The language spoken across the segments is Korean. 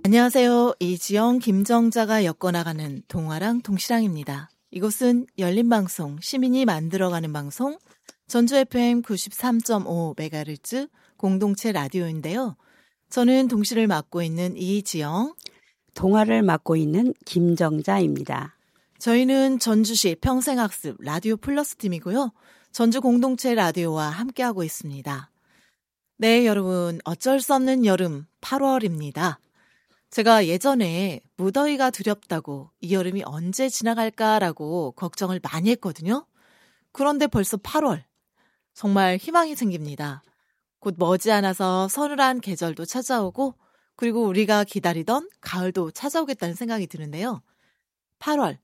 안녕하세요. 이지영, 김정자가 엮어나가는 동화랑 동시랑입니다. 이곳은 열린방송, 시민이 만들어가는 방송, 전주 FM 93.5MHz 공동체 라디오인데요. 저는 동시를 맡고 있는 이지영, 동화를 맡고 있는 김정자입니다. 저희는 전주시 평생학습 라디오 플러스 팀이고요. 전주 공동체 라디오와 함께하고 있습니다. 네, 여러분, 어쩔 수 없는 여름 8월입니다. 제가 예전에 무더위가 두렵다고 이 여름이 언제 지나갈까라고 걱정을 많이 했거든요. 그런데 벌써 8월. 정말 희망이 생깁니다. 곧 머지않아서 서늘한 계절도 찾아오고 그리고 우리가 기다리던 가을도 찾아오겠다는 생각이 드는데요. 8월,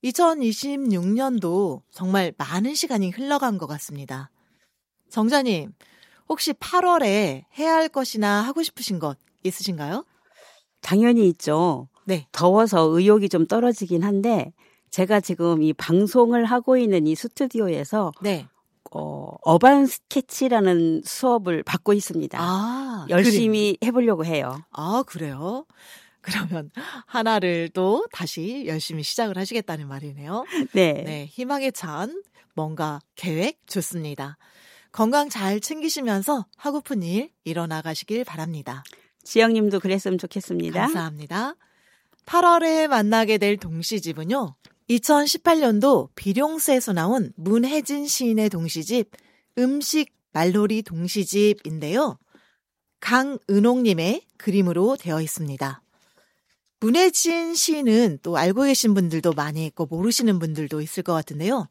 2026년도 정말 많은 시간이 흘러간 것 같습니다. 정자님, 혹시 8월에 해야 할 것이나 하고 싶으신 것 있으신가요? 당연히 있죠. 네. 더워서 의욕이 좀 떨어지긴 한데 제가 지금 이 방송을 하고 있는 이 스튜디오에서 네. 어반 스케치라는 수업을 받고 있습니다. 아, 열심히 해보려고 해요. 아, 그래요? 그러면 하나를 또 다시 열심히 시작을 하시겠다는 말이네요. 네. 네, 희망에 찬 뭔가 계획 좋습니다. 건강 잘 챙기시면서 하고픈 일 이뤄나가시길 바랍니다. 지영님도 그랬으면 좋겠습니다. 감사합니다. 8월에 만나게 될 동시집은요. 2018년도 비룡스에서 나온 문혜진 시인의 동시집 음식 말놀이 동시집인데요. 강은옥님의 그림으로 되어 있습니다. 문혜진 시인은 또 알고 계신 분들도 많이 있고 모르시는 분들도 있을 것 같은데요.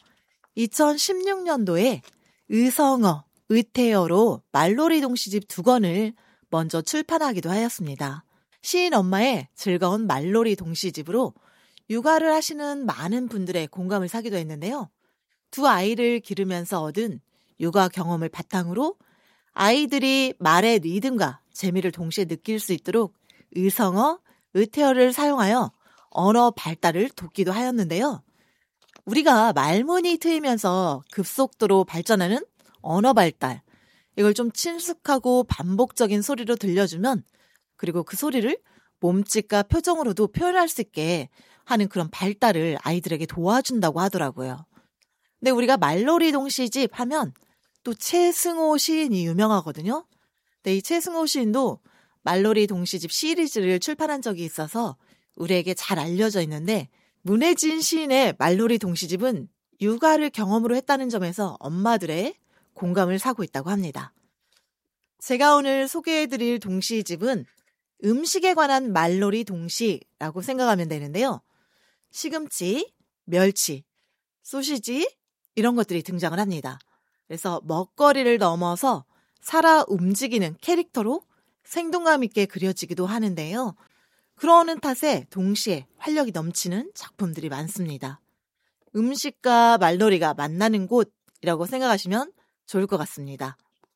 2016년도에 의성어, 의태어로 말놀이 동시집 2권을 먼저 출판하기도 하였습니다. 시인 엄마의 즐거운 말놀이 동시집으로 육아를 하시는 많은 분들의 공감을 사기도 했는데요. 2 아이를 기르면서 얻은 육아 경험을 바탕으로 아이들이 말의 리듬과 재미를 동시에 느낄 수 있도록 의성어, 의태어를 사용하여 언어 발달을 돕기도 하였는데요. 우리가 말문이 트이면서 급속도로 발전하는 언어 발달, 이걸 좀 친숙하고 반복적인 소리로 들려주면 그리고 그 소리를 몸짓과 표정으로도 표현할 수 있게 하는 그런 발달을 아이들에게 도와준다고 하더라고요. 근데 우리가 말놀이 동시집 하면 또 최승호 시인이 유명하거든요. 근데 이 최승호 시인도 말놀이 동시집 시리즈를 출판한 적이 있어서 우리에게 잘 알려져 있는데 문혜진 시인의 말놀이 동시집은 육아를 경험으로 했다는 점에서 엄마들의 공감을 사고 있다고 합니다. 제가 오늘 소개해드릴 동시집은 음식에 관한 말놀이 동시라고 생각하면 되는데요. 시금치, 멸치, 소시지 이런 것들이 등장을 합니다. 그래서 먹거리를 넘어서 살아 움직이는 캐릭터로 생동감 있게 그려지기도 하는데요. 그러는 탓에 동시에 활력이 넘치는 작품들이 많습니다. 음식과 말놀이가 만나는 곳이라고 생각하시면 좋을 것 같습니다.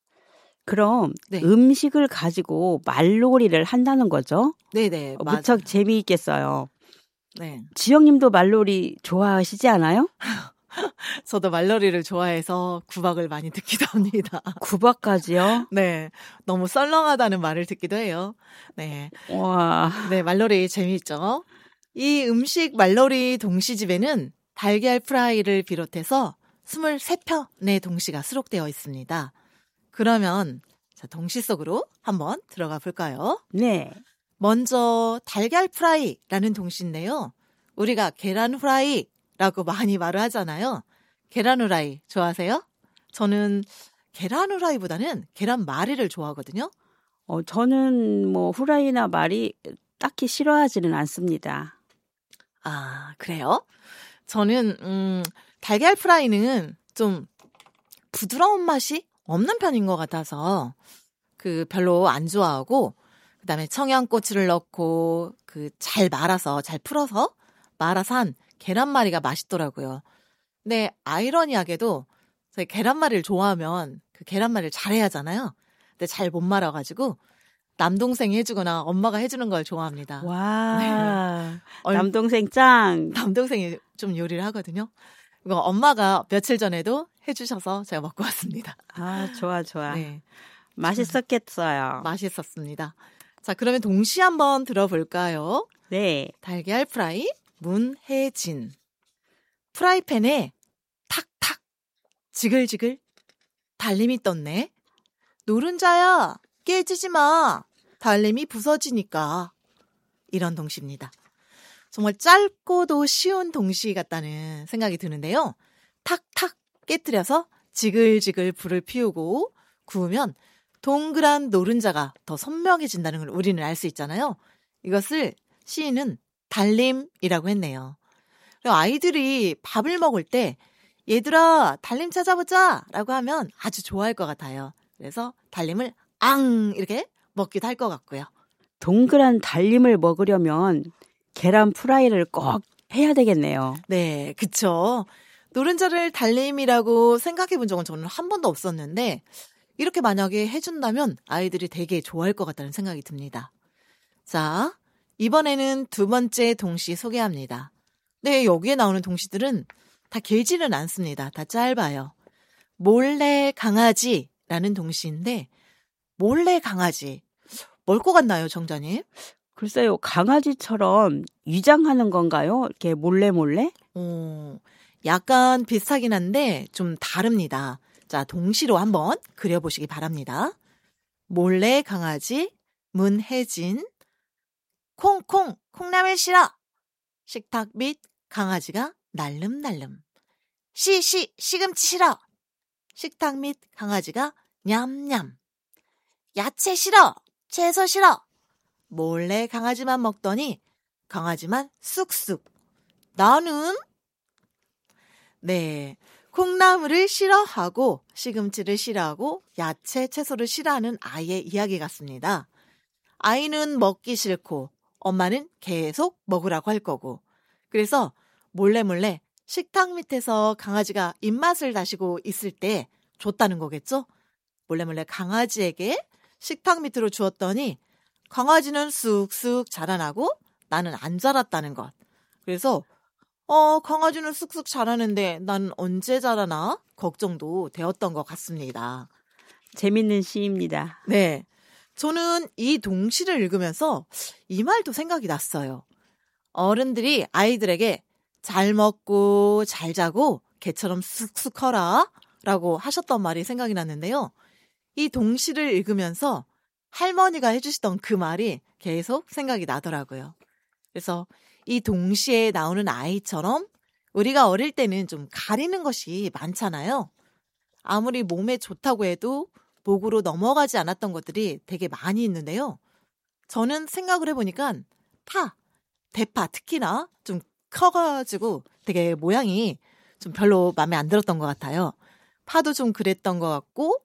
그럼 네. 음식을 가지고 말놀이를 한다는 거죠? 네네. 무척 재미있겠어요. 네. 지영님도 말놀이 좋아하시지 않아요? 저도 말놀이를 좋아해서 구박을 많이 듣기도 합니다. 구박까지요? 네. 너무 썰렁하다는 말을 듣기도 해요. 네. 와. 네, 말놀이 재미있죠? 이 음식 말놀이 동시집에는 달걀 프라이를 비롯해서 23편의 동시가 수록되어 있습니다. 그러면 자, 동시 속으로 한번 들어가 볼까요? 네. 먼저 달걀 프라이라는 동시인데요. 우리가 계란 후라이라고 많이 말을 하잖아요. 계란 후라이 좋아하세요? 저는 계란 후라이보다는 계란 말이를 좋아하거든요. 저는 뭐 후라이나 말이 딱히 싫어하지는 않습니다. 아, 그래요? 저는 달걀 프라이는 좀 부드러운 맛이 없는 편인 것 같아서 별로 안 좋아하고 그다음에 청양고추를 넣고 잘 말아서 잘 풀어서 말아서 한 계란말이가 맛있더라고요. 근데 아이러니하게도 저희 계란말이를 좋아하면 그 계란말이를 잘해야 하잖아요. 근데 잘 못 말아가지고 남동생이 해주거나 엄마가 해주는 걸 좋아합니다. 와, 네. 남동생 짱. 남동생이 좀 요리를 하거든요. 이거 엄마가 며칠 전에도 해주셔서 제가 먹고 왔습니다. 아, 좋아. 네. 맛있었겠어요. 맛있었습니다. 자, 그러면 동시 한번 들어볼까요? 네. 달걀 프라이 문혜진. 프라이팬에 탁탁 지글지글 달림이 떴네. 노른자야 깨지지 마. 달림이 부서지니까. 이런 동시입니다. 정말 짧고도 쉬운 동시 같다는 생각이 드는데요. 탁탁 깨뜨려서 지글지글 불을 피우고 구우면 동그란 노른자가 더 선명해진다는 걸 우리는 알 수 있잖아요. 이것을 시인은 달림이라고 했네요. 그리고 아이들이 밥을 먹을 때 얘들아 달림 찾아보자 라고 하면 아주 좋아할 것 같아요. 그래서 달림을 앙 이렇게 먹기도 할 것 같고요. 동그란 달림을 먹으려면 계란 프라이를 꼭 해야 되겠네요. 네, 그쵸. 노른자를 달림이라고 생각해 본 적은 저는 한 번도 없었는데 이렇게 만약에 해준다면 아이들이 되게 좋아할 것 같다는 생각이 듭니다. 자, 이번에는 두 번째 동시 소개합니다. 네, 여기에 나오는 동시들은 다 길지는 않습니다. 다 짧아요. 몰래 강아지라는 동시인데 몰래 강아지. 뭘 것 같나요, 정자님? 글쎄요, 강아지처럼 위장하는 건가요? 이렇게 몰래? 약간 비슷하긴 한데 좀 다릅니다. 자, 동시로 한번 그려보시기 바랍니다. 몰래 강아지, 문혜진, 콩콩, 콩나물 싫어. 식탁 밑 강아지가 날름날름. 시금치 싫어. 식탁 밑 강아지가 냠냠. 야채 싫어. 채소 싫어. 몰래 강아지만 먹더니 강아지만 쑥쑥. 나는? 네, 콩나물을 싫어하고 시금치를 싫어하고 야채, 채소를 싫어하는 아이의 이야기 같습니다. 아이는 먹기 싫고 엄마는 계속 먹으라고 할 거고 그래서 몰래 식탁 밑에서 강아지가 입맛을 다시고 있을 때 줬다는 거겠죠? 몰래 강아지에게 식탁 밑으로 주었더니 강아지는 쑥쑥 자라나고 나는 안 자랐다는 것. 그래서 강아지는 쑥쑥 자라는데 난 언제 자라나 걱정도 되었던 것 같습니다. 재밌는 시입니다. 네, 저는 이 동시를 읽으면서 이 말도 생각이 났어요. 어른들이 아이들에게 잘 먹고 잘 자고 개처럼 쑥쑥 커라 라고 하셨던 말이 생각이 났는데요. 이 동시를 읽으면서 할머니가 해주시던 그 말이 계속 생각이 나더라고요. 그래서 이 동시에 나오는 아이처럼 우리가 어릴 때는 좀 가리는 것이 많잖아요. 아무리 몸에 좋다고 해도 목으로 넘어가지 않았던 것들이 되게 많이 있는데요. 저는 생각을 해보니까 대파 특히나 좀 커가지고 되게 모양이 좀 별로 마음에 안 들었던 것 같아요. 파도 좀 그랬던 것 같고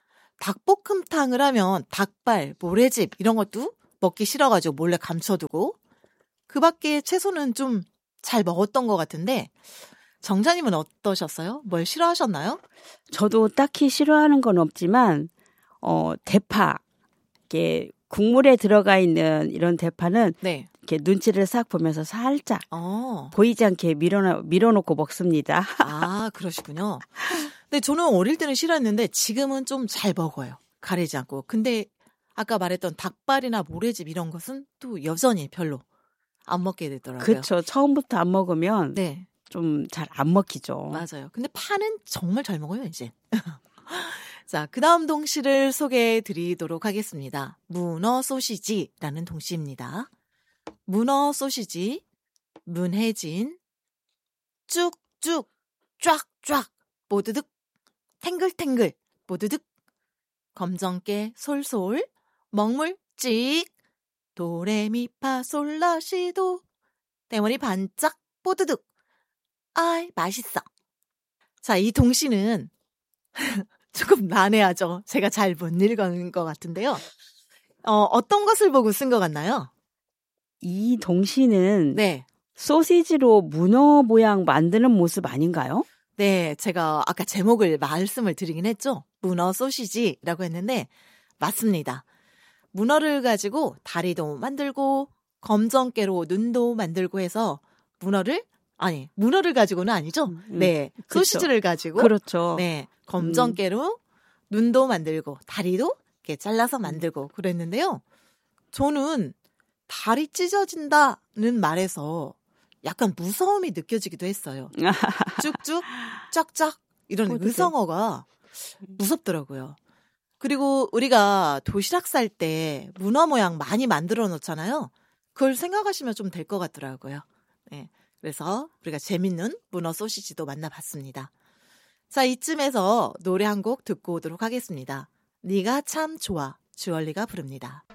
닭볶음탕을 하면 닭발, 모래집 이런 것도 먹기 싫어가지고 몰래 감춰두고 그 밖에 채소는 좀 잘 먹었던 것 같은데 정자님은 어떠셨어요? 뭘 싫어하셨나요? 저도 딱히 싫어하는 건 없지만 대파 이게 국물에 들어가 있는 이런 대파는 네. 이렇게 눈치를 싹 보면서 살짝 보이지 않게 밀어놓고 먹습니다. 아, 그러시군요. 근데 저는 어릴 때는 싫어했는데 지금은 좀 잘 먹어요. 가리지 않고. 근데 아까 말했던 닭발이나 모래집 이런 것은 또 여전히 별로 안 먹게 되더라고요. 그렇죠. 처음부터 안 먹으면 네. 좀 잘 안 먹히죠. 맞아요. 근데 파는 정말 잘 먹어요, 이제. 자, 그 다음 동시를 소개해 드리도록 하겠습니다. 문어 소시지라는 동시입니다. 문어 소시지, 문혜진, 쭉쭉, 쫙쫙, 뽀드득, 탱글탱글, 뽀드득, 검정깨 솔솔, 먹물 찍, 도레미파솔라시도, 대머리 반짝, 뽀드득. 아이, 맛있어. 자, 이 동시는 조금 난해하죠. 제가 잘 못 읽은 것 같은데요. 어떤 것을 보고 쓴 것 같나요? 이 동시는 네. 소시지로 문어 모양 만드는 모습 아닌가요? 네, 제가 아까 제목을 말씀을 드리긴 했죠. 문어 소시지라고 했는데 맞습니다. 문어를 가지고 다리도 만들고 검정깨로 눈도 만들고 해서 문어를 가지고는 아니죠. 네, 그렇죠. 소시지를 가지고 그렇죠. 네, 검정깨로 눈도 만들고 다리도 이렇게 잘라서 만들고 그랬는데요. 저는 다리 찢어진다는 말에서 약간 무서움이 느껴지기도 했어요. 쭉쭉, 쫙쫙 이런 의성어가 무섭더라고요. 그리고 우리가 도시락 쌀 때 문어 모양 많이 만들어 놓잖아요. 그걸 생각하시면 좀 될 것 같더라고요. 네, 그래서 우리가 재밌는 문어 소시지도 만나봤습니다. 자, 이쯤에서 노래 한 곡 듣고 오도록 하겠습니다. 네가 참 좋아, 주얼리가 부릅니다.